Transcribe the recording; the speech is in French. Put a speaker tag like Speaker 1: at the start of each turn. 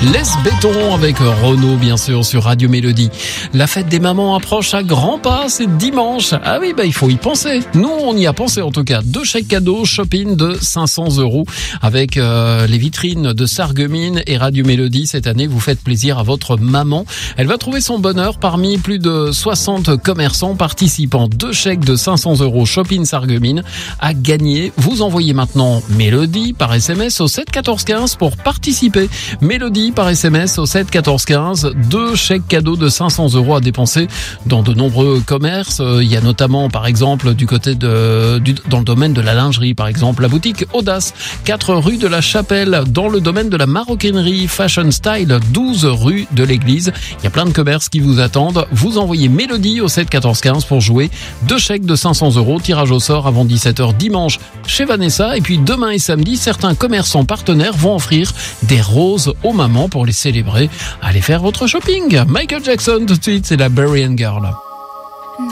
Speaker 1: Laisse béton avec Renaud, bien sûr, sur Radio Mélodie. La fête des mamans approche à grands pas, c'est dimanche. Ah oui, il faut y penser. Nous, on y a pensé en tout cas. 2 chèques cadeaux shopping de 500 € avec les vitrines de Sarreguemines et Radio Mélodie. Cette année, vous faites plaisir à votre maman. Elle va trouver son bonheur parmi plus de 60 commerçants participants. 2 chèques de 500 € shopping Sarreguemines à gagner. Vous envoyez maintenant Mélodie par SMS au 7 14 15 pour participer. Mélodie par SMS au 7 14 15. 2 chèques cadeaux de 500 € à dépenser dans de nombreux commerces. Il y a notamment, par exemple, du côté dans le domaine de la lingerie, par exemple, la boutique Audace, 4 rue de la Chapelle. Dans le domaine de la maroquinerie Fashion Style, 12 rue de l'Église. Il y a plein de commerces qui vous attendent. Vous envoyez Mélodie au 7 14 15 pour jouer. 2 chèques de 500 €. Tirage au sort avant 17h dimanche chez Vanessa. Et puis demain et samedi, certains commerçants partenaires vont offrir des roses aux mamans pour les célébrer. Allez faire votre shopping. Michael Jackson tout de suite, c'est la Berrien Girl.